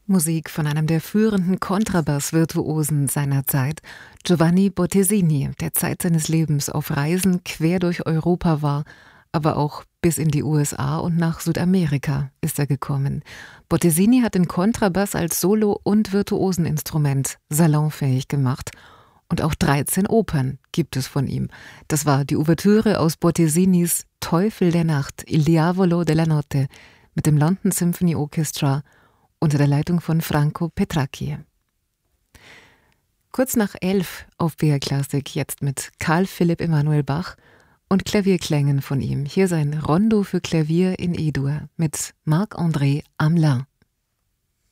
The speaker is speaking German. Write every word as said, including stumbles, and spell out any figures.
Musik von einem der führenden Kontrabass-Virtuosen seiner Zeit, Giovanni Bottesini, der Zeit seines Lebens auf Reisen quer durch Europa war, aber auch bis in die U S A und nach Südamerika ist er gekommen. Bottesini hat den Kontrabass als Solo- und Virtuoseninstrument salonfähig gemacht. Und auch dreizehn Opern gibt es von ihm. Das war die Ouvertüre aus Bottesinis Teufel der Nacht, Il Diavolo della Notte, mit dem London Symphony Orchestra unter der Leitung von Franco Petracchi. Kurz nach elf auf B R Klassik, jetzt mit Carl Philipp Emanuel Bach und Klavierklängen von ihm. Hier sein Rondo für Klavier in E-Dur mit Marc-André Hamelin.